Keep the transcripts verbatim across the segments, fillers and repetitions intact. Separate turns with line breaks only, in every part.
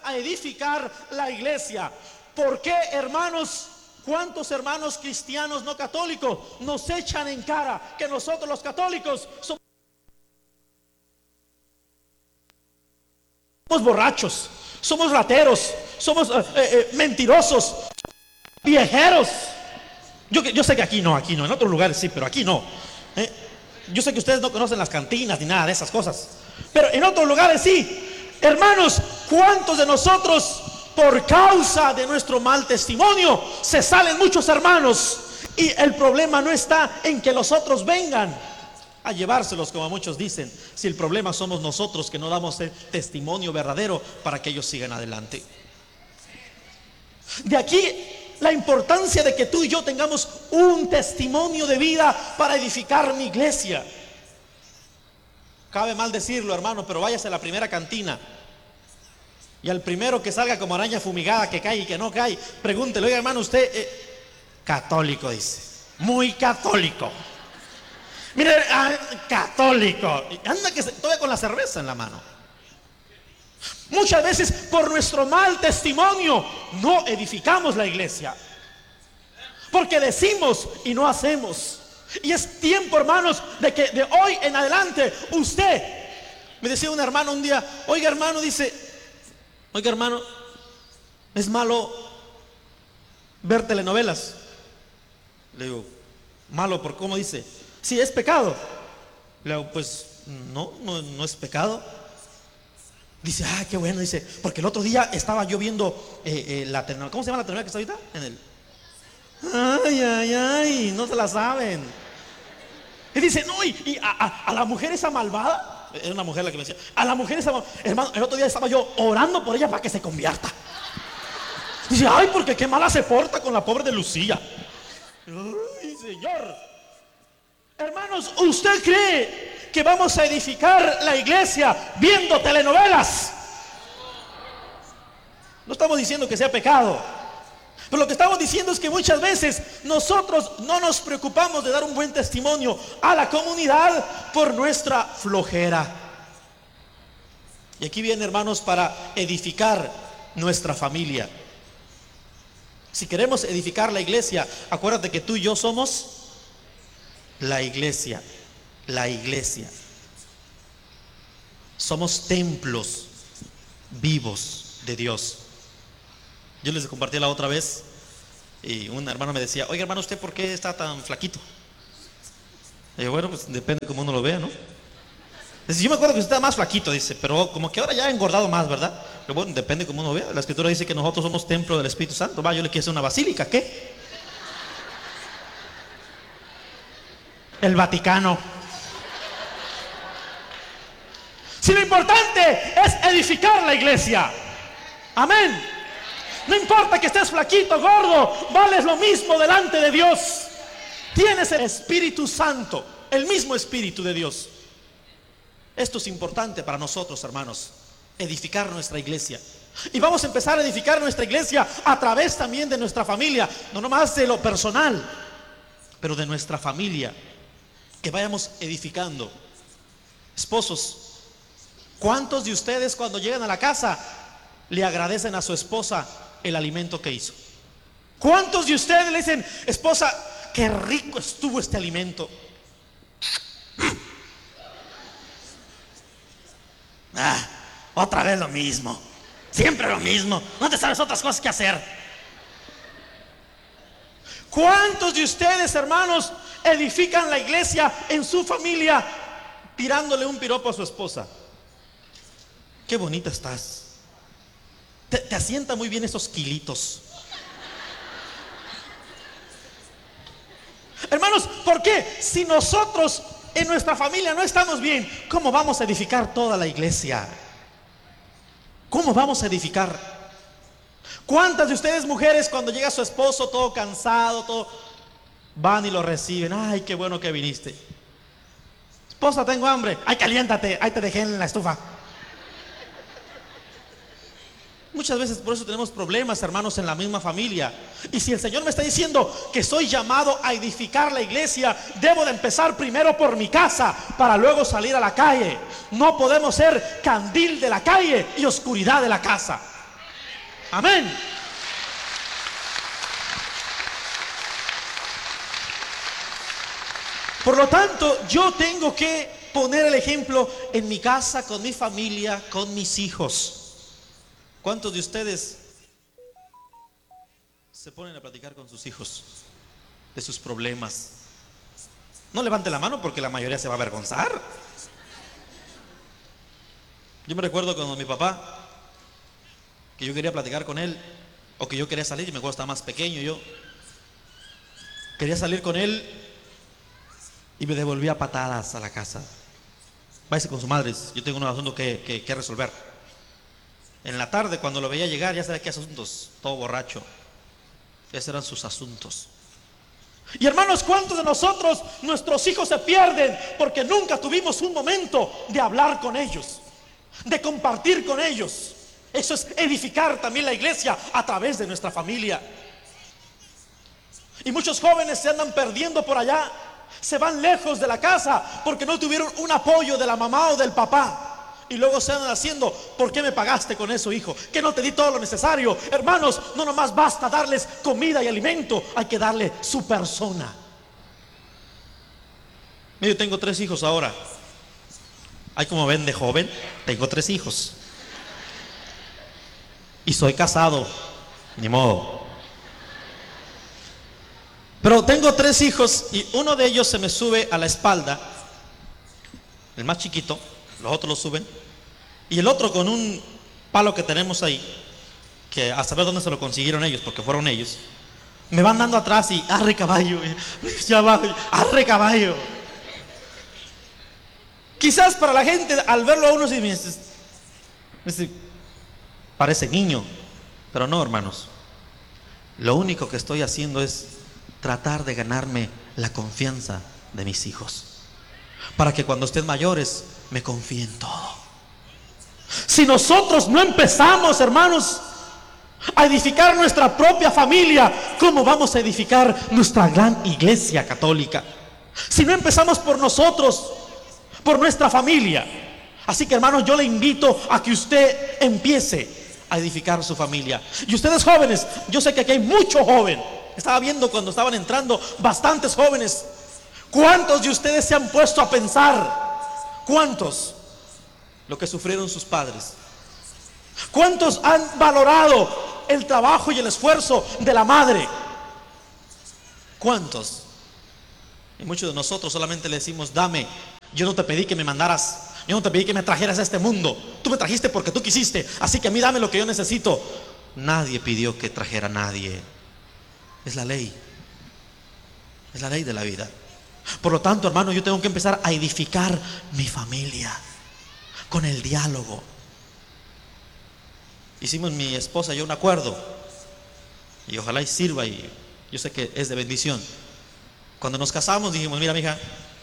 a edificar la iglesia. ¿Por qué, hermanos? ¿Cuántos hermanos cristianos no católicos nos echan en cara que nosotros los católicos somos borrachos, somos rateros, somos eh, eh, mentirosos, viejeros? Yo, yo sé que aquí no, aquí no, en otros lugares sí, pero aquí no. ¿eh? Yo sé que ustedes no conocen las cantinas ni nada de esas cosas, pero en otros lugares sí. Hermanos, ¿cuántos de nosotros, por causa de nuestro mal testimonio, se salen muchos hermanos? Y el problema no está en que los otros vengan a llevárselos, como muchos dicen, si el problema somos nosotros que no damos el testimonio verdadero para que ellos sigan adelante. De aquí la importancia de que tú y yo tengamos un testimonio de vida para edificar mi iglesia. Cabe mal decirlo, hermano, pero váyase a la primera cantina y al primero que salga como araña fumigada, que cae y que no cae, pregúntele: oiga, hermano, usted eh, católico, dice, muy católico. Mire, ah, católico, anda que se, todavía con la cerveza en la mano. Muchas veces por nuestro mal testimonio no edificamos la iglesia, porque decimos y no hacemos. Y es tiempo, hermanos, de que de hoy en adelante usted, me decía un hermano un día: oiga, hermano, dice, oiga, hermano, ¿es malo ver telenovelas? Le digo: malo, ¿por cómo? Dice: sí, es pecado. Le digo: pues no, no, no es pecado. Dice: ah, qué bueno. Dice: porque el otro día estaba yo viendo eh, eh, la telenovela. ¿Cómo se llama la telenovela que está ahorita? En el... Ay, ay, ay, no se la saben. Y dice: no, y, y a, a, a la mujer esa malvada, era una mujer la que me decía, a la mujer esa malvada, hermano, el otro día estaba yo orando por ella para que se convierta. Dice: ay, porque qué mala se porta con la pobre de Lucía. Ay, Señor. Hermanos, ¿usted cree que vamos a edificar la iglesia viendo telenovelas? No estamos diciendo que sea pecado, pero lo que estamos diciendo es que muchas veces nosotros no nos preocupamos de dar un buen testimonio a la comunidad por nuestra flojera. Y aquí viene, hermanos, para edificar nuestra familia. Si queremos edificar la iglesia, acuérdate que tú y yo somos la iglesia, la iglesia. Somos templos vivos de Dios. Yo les compartí la otra vez y un hermano me decía: oiga, hermano, ¿usted por qué está tan flaquito? Y yo: bueno, pues depende cómo uno lo vea, ¿no? Dice: yo me acuerdo que usted estaba más flaquito, dice, pero como que ahora ya ha engordado más, ¿verdad? Pero bueno, depende cómo uno vea. La escritura dice que nosotros somos templo del Espíritu Santo. Va, yo le quiero hacer una basílica, ¿qué? El Vaticano. Si lo importante es edificar la iglesia, amén. No importa que estés flaquito, gordo, vales lo mismo delante de Dios. Tienes el Espíritu Santo, el mismo Espíritu de Dios. Esto es importante para nosotros, hermanos, edificar nuestra iglesia. Y vamos a empezar a edificar nuestra iglesia a través también de nuestra familia, no nomás de lo personal, pero de nuestra familia. Que vayamos edificando. Esposos, ¿cuántos de ustedes cuando llegan a la casa le agradecen a su esposa el alimento que hizo? ¿Cuántos de ustedes le dicen: esposa, qué rico estuvo este alimento? Ah, otra vez lo mismo, siempre lo mismo, no te sabes otras cosas que hacer. ¿Cuántos de ustedes, hermanos, edifican la iglesia en su familia tirándole un piropo a su esposa? Qué bonita estás. Te, te asienta muy bien esos kilitos. Hermanos, ¿por qué? Si nosotros en nuestra familia no estamos bien, ¿cómo vamos a edificar toda la iglesia? ¿Cómo vamos a edificar? ¿Cuántas de ustedes, mujeres, cuando llega su esposo todo cansado, todo, van y lo reciben? Ay, qué bueno que viniste. Esposa, tengo hambre. Ay, caliéntate, ahí te dejé en la estufa. Muchas veces por eso tenemos problemas, hermanos, en la misma familia. Y si el Señor me está diciendo que soy llamado a edificar la iglesia, debo de empezar primero por mi casa para luego salir a la calle. No podemos ser candil de la calle y oscuridad de la casa. Amén. Por lo tanto, yo tengo que poner el ejemplo en mi casa, con mi familia, con mis hijos. ¿Cuántos de ustedes se ponen a platicar con sus hijos de sus problemas? No levante la mano porque la mayoría se va a avergonzar. Yo me recuerdo cuando mi papá, que yo quería platicar con él, o que yo quería salir, y me acuerdo estaba más pequeño, yo quería salir con él y me devolvía a patadas a la casa. Váyase con su madre, yo tengo unos asuntos que, que, que resolver. En la tarde, cuando lo veía llegar, ya sabía qué asuntos, todo borracho. Esos eran sus asuntos. Y hermanos, ¿cuántos de nosotros, nuestros hijos se pierden porque nunca tuvimos un momento de hablar con ellos, de compartir con ellos? Eso es edificar también la iglesia a través de nuestra familia. Y muchos jóvenes se andan perdiendo por allá, se van lejos de la casa porque no tuvieron un apoyo de la mamá o del papá. Y luego se andan haciendo, ¿por qué me pagaste con eso, hijo? Que no te di todo lo necesario. Hermanos, no nomás basta darles comida y alimento, hay que darle su persona. Yo tengo tres hijos ahora. Ahí como ven de joven, tengo tres hijos. Y soy casado, ni modo. Pero tengo tres hijos y uno de ellos se me sube a la espalda, el más chiquito, los otros lo suben, y el otro con un palo que tenemos ahí, que a saber dónde se lo consiguieron ellos, porque fueron ellos, me van dando atrás y arre caballo, ya va, arre caballo. Quizás para la gente al verlo a uno se me dice, parece niño, pero no, hermanos. Lo único que estoy haciendo es tratar de ganarme la confianza de mis hijos, para que cuando estén mayores me confíen todo. Si nosotros no empezamos, hermanos, a edificar nuestra propia familia, ¿cómo vamos a edificar nuestra gran iglesia católica? Si no empezamos por nosotros, por nuestra familia. Así que, hermanos, yo le invito a que usted empiece a edificar su familia. Y ustedes jóvenes, yo sé que aquí hay mucho joven. Estaba viendo cuando estaban entrando bastantes jóvenes. ¿Cuántos de ustedes se han puesto a pensar? ¿Cuántos? Lo que sufrieron sus padres. ¿Cuántos han valorado el trabajo y el esfuerzo de la madre? ¿Cuántos? Y muchos de nosotros solamente le decimos, dame. Yo no te pedí que me mandaras, yo no te pedí que me trajeras a este mundo. Tú me trajiste porque tú quisiste, así que a mí dame lo que yo necesito. Nadie pidió que trajera a nadie. Es la ley. Es la ley de la vida. Por lo tanto, hermano, yo tengo que empezar a edificar mi familia con el diálogo. Hicimos mi esposa y yo un acuerdo, y ojalá y sirva, y yo sé que es de bendición. Cuando nos casamos dijimos, mira, mija,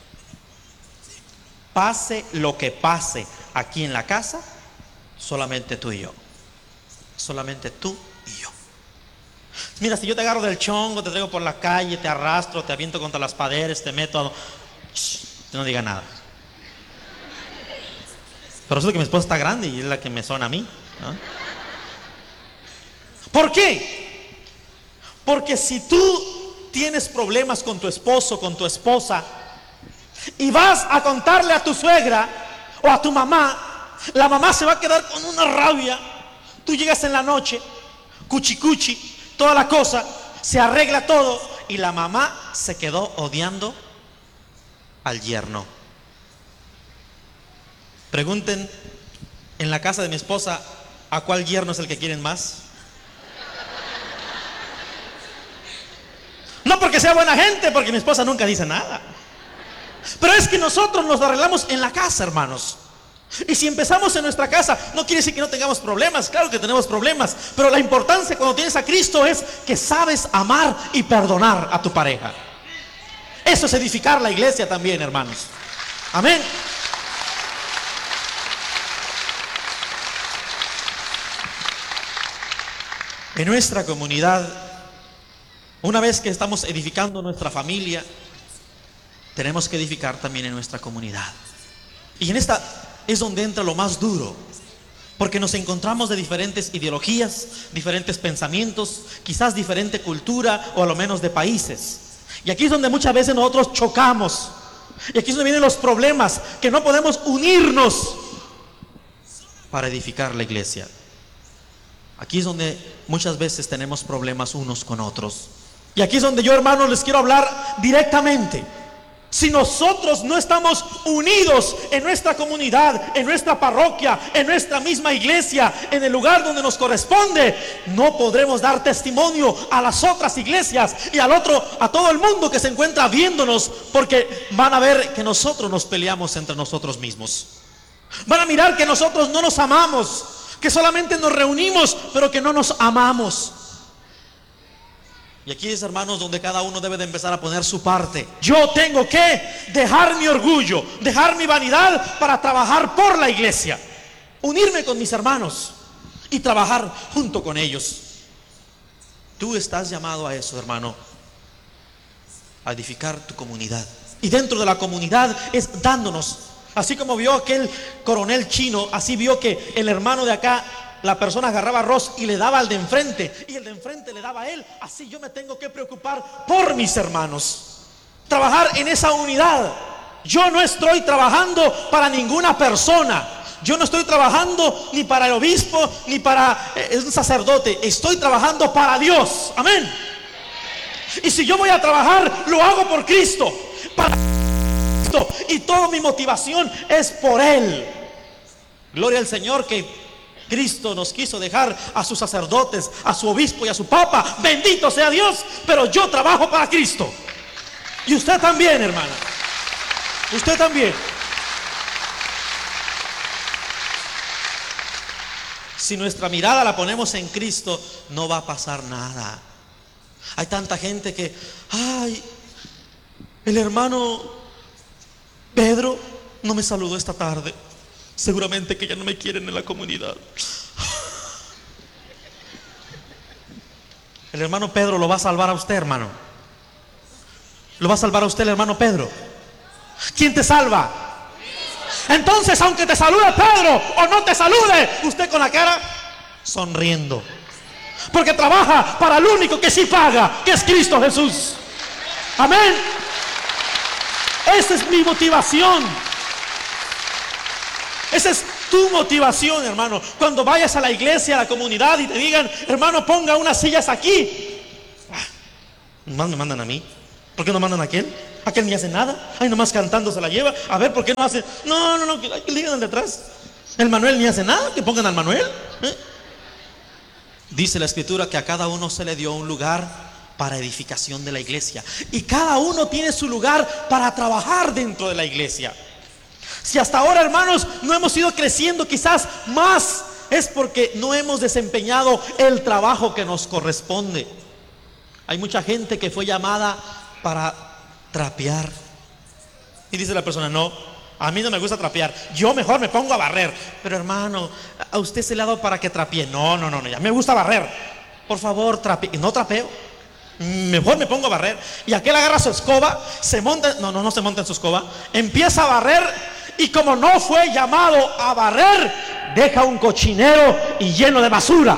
pase lo que pase aquí en la casa, solamente tú y yo. Solamente tú y yo. Mira, si yo te agarro del chongo, te traigo por la calle, te arrastro, te aviento contra las paredes, te meto a... Shh, no diga nada. Pero resulta que mi esposa está grande y es la que me suena a mí, ¿no? ¿Por qué? Porque si tú tienes problemas con tu esposo, con tu esposa, y vas a contarle a tu suegra o a tu mamá, la mamá se va a quedar con una rabia. Tú llegas en la noche, cuchi cuchi, toda la cosa, se arregla todo, y la mamá se quedó odiando al yerno. Pregunten en la casa de mi esposa, ¿a cuál yerno es el que quieren más? No porque sea buena gente, porque mi esposa nunca dice nada. Pero es que nosotros nos arreglamos en la casa, hermanos. Y si empezamos en nuestra casa, no quiere decir que no tengamos problemas. Claro que tenemos problemas, pero la importancia cuando tienes a Cristo es que sabes amar y perdonar a tu pareja. Eso es edificar la iglesia también, hermanos. Amén. En nuestra comunidad, una vez que estamos edificando nuestra familia, tenemos que edificar también en nuestra comunidad. Y en esta es donde entra lo más duro. Porque nos encontramos de diferentes ideologías, diferentes pensamientos, quizás diferente cultura o a lo menos de países. Y aquí es donde muchas veces nosotros chocamos. Y aquí es donde vienen los problemas, que no podemos unirnos para edificar la iglesia. Aquí es donde muchas veces tenemos problemas unos con otros. Y aquí es donde yo, hermanos, les quiero hablar directamente. Si nosotros no estamos unidos en nuestra comunidad, en nuestra parroquia, en nuestra misma iglesia, en el lugar donde nos corresponde, no podremos dar testimonio a las otras iglesias y al otro, a todo el mundo que se encuentra viéndonos, porque van a ver que nosotros nos peleamos entre nosotros mismos. Van a mirar que nosotros no nos amamos, que solamente nos reunimos, pero que no nos amamos. Y aquí es, hermanos, donde cada uno debe de empezar a poner su parte. Yo tengo que dejar mi orgullo, dejar mi vanidad para trabajar por la iglesia, unirme con mis hermanos y trabajar junto con ellos. Tú estás llamado a eso, hermano, a edificar tu comunidad. Y dentro de la comunidad es dándonos. Así como vio aquel coronel chino, así vio que el hermano de acá, la persona agarraba arroz y le daba al de enfrente, y el de enfrente le daba a él. Así yo me tengo que preocupar por mis hermanos, trabajar en esa unidad. Yo no estoy trabajando para ninguna persona. Yo no estoy trabajando ni para el obispo ni para eh, un sacerdote. Estoy trabajando para Dios. Amén. Y si yo voy a trabajar, lo hago por Cristo, para Cristo, y toda mi motivación es por Él. Gloria al Señor, que Cristo nos quiso dejar a sus sacerdotes, a su obispo y a su papa. Bendito sea Dios. Pero yo trabajo para Cristo. Y usted también, hermana. Usted también. Si nuestra mirada la ponemos en Cristo, no va a pasar nada. Hay tanta gente que, ay, el hermano Pedro no me saludó esta tarde. Seguramente que ya no me quieren en la comunidad. El hermano Pedro lo va a salvar a usted, hermano. Lo va a salvar a usted el hermano Pedro. ¿Quién te salva? Entonces, aunque te salude Pedro o no te salude, usted con la cara sonriendo, porque trabaja para el único que sí paga, que es Cristo Jesús. Amén. Esa es mi motivación. Esa es tu motivación, hermano. Cuando vayas a la iglesia, a la comunidad y te digan, hermano, ponga unas sillas aquí. Ah, nomás me mandan a mí. ¿Por qué no mandan a aquel? Aquel ni hace nada. Ay, nomás cantando se la lleva. A ver, ¿por qué no hace? No, no, no, que, que le digan al detrás. El Manuel ni hace nada, que pongan al Manuel. ¿Eh? Dice la escritura que a cada uno se le dio un lugar para edificación de la iglesia. Y cada uno tiene su lugar para trabajar dentro de la iglesia. Si hasta ahora, hermanos, no hemos ido creciendo quizás más, es porque no hemos desempeñado el trabajo que nos corresponde. Hay mucha gente que fue llamada para trapear. Y dice la persona, no, a mí no me gusta trapear, yo mejor me pongo a barrer. Pero hermano, a usted se le ha dado para que trapee. No, no, no, no, ya me gusta barrer. Por favor, trapee. No trapeo, mejor me pongo a barrer. Y aquel agarra su escoba, se monta, no, no, no se monta en su escoba, empieza a barrer. Y como no fue llamado a barrer, deja un cochinero y lleno de basura.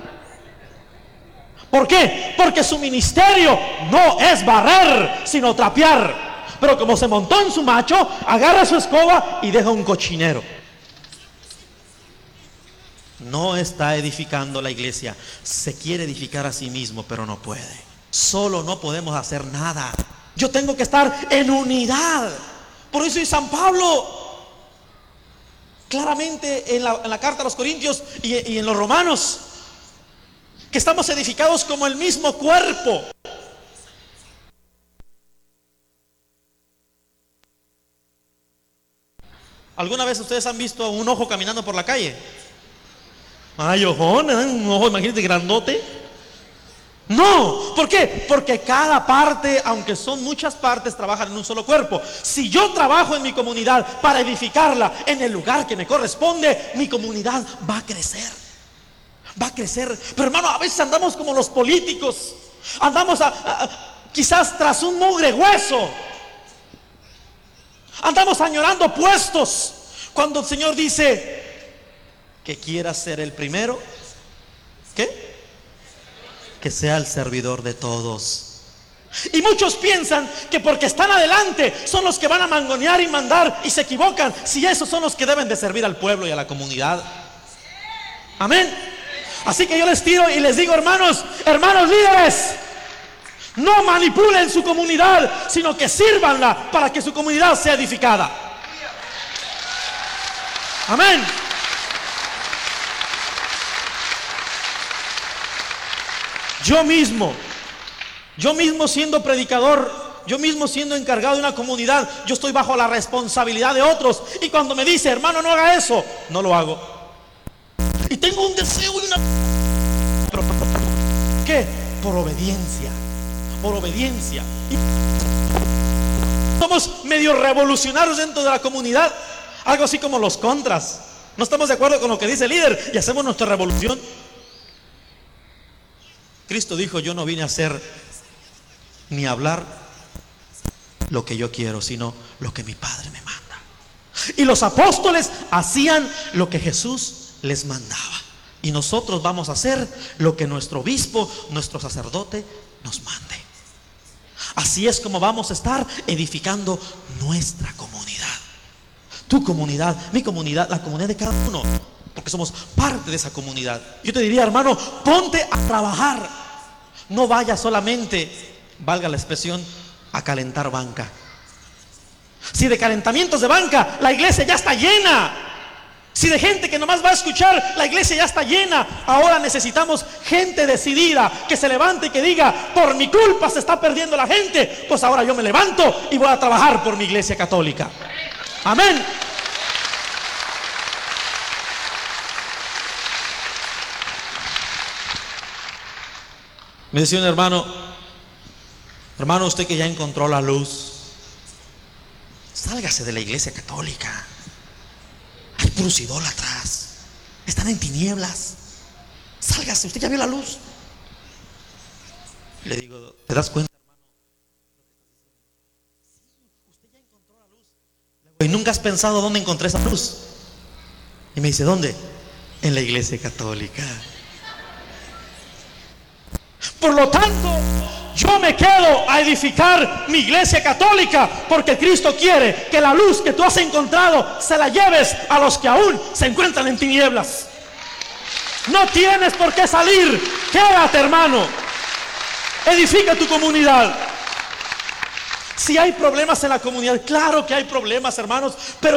¿Por qué? Porque su ministerio no es barrer, sino trapear. Pero como se montó en su macho, agarra su escoba y deja un cochinero. No está edificando la iglesia. Se quiere edificar a sí mismo, pero no puede. Solo no podemos hacer nada. Yo tengo que estar en unidad. Por eso dice San Pablo claramente en la, en la carta a los Corintios y, y en los Romanos, que estamos edificados como el mismo cuerpo. ¿Alguna vez ustedes han visto un ojo caminando por la calle? Ay, ojón, ¿eh? Un ojo, imagínate, grandote. No, ¿por qué? Porque cada parte, aunque son muchas partes, trabajan en un solo cuerpo. Si yo trabajo en mi comunidad para edificarla en el lugar que me corresponde, mi comunidad va a crecer. Va a crecer. Pero hermano, a veces andamos como los políticos. Andamos a, a, quizás tras un mugre hueso. Andamos añorando puestos, cuando el Señor dice, que quiera ser el primero, ¿qué? Que sea el servidor de todos. Y muchos piensan que porque están adelante son los que van a mangonear y mandar, y se equivocan si esos son los que deben de servir al pueblo y a la comunidad. Amén. Así que yo les tiro y les digo, hermanos, hermanos líderes, no manipulen su comunidad, sino que sírvanla para que su comunidad sea edificada. Amén. Yo mismo, yo mismo siendo predicador, yo mismo siendo encargado de una comunidad, yo estoy bajo la responsabilidad de otros. Y cuando me dice, hermano, no haga eso, no lo hago. Y tengo un deseo y una... ¿Qué? Por obediencia. Por obediencia. Y somos medio revolucionarios dentro de la comunidad, algo así como los contras. No estamos de acuerdo con lo que dice el líder y hacemos nuestra revolución. Cristo dijo, yo no vine a hacer ni a hablar lo que yo quiero, sino lo que mi Padre me manda. Y los apóstoles hacían lo que Jesús les mandaba. Y nosotros vamos a hacer lo que nuestro obispo, nuestro sacerdote nos mande. Así es como vamos a estar edificando nuestra comunidad. Tu comunidad, mi comunidad, la comunidad de cada uno, porque somos parte de esa comunidad. Yo te diría, hermano, ponte a trabajar. No vaya solamente, valga la expresión, a calentar banca. Si de calentamientos de banca la iglesia ya está llena, si de gente que nomás va a escuchar, la iglesia ya está llena, ahora necesitamos gente decidida, que se levante y que diga, por mi culpa se está perdiendo la gente, pues ahora yo me levanto y voy a trabajar por mi iglesia católica. Amén. Me decía un hermano, hermano, usted que ya encontró la luz, sálgase de la iglesia católica. Hay puros idólatras, están en tinieblas. Sálgase, usted ya vio la luz. Le digo, ¿te das cuenta, hermano? Sí, usted ya encontró la luz. Y nunca has pensado dónde encontré esa luz. Y me dice, ¿dónde? En la iglesia católica. Por lo tanto, yo me quedo a edificar mi iglesia católica, porque Cristo quiere que la luz que tú has encontrado se la lleves a los que aún se encuentran en tinieblas. No tienes por qué salir, quédate, hermano. Edifica tu comunidad. Si hay problemas en la comunidad, claro que hay problemas, hermanos, pero